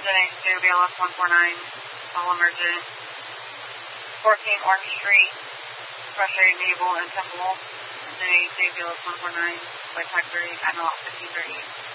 Engine 2, BLS 149, all emergent. 14 Orange Street, frustrated Naval and Temple. Engine 2, BLS 149, by 5:30, I'm out 15:30.